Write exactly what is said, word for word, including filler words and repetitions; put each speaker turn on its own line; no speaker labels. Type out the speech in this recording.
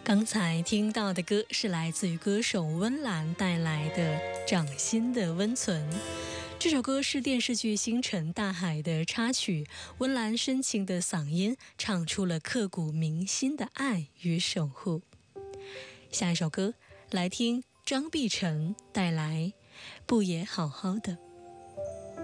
刚才听到的歌是来自于歌手温岚带来的《掌心的温存》。这首歌是电视剧《星辰大海》的插曲，温岚深情的嗓音唱出了刻骨铭心的爱与守护。下一首歌来听张碧晨带来《不也好好的》。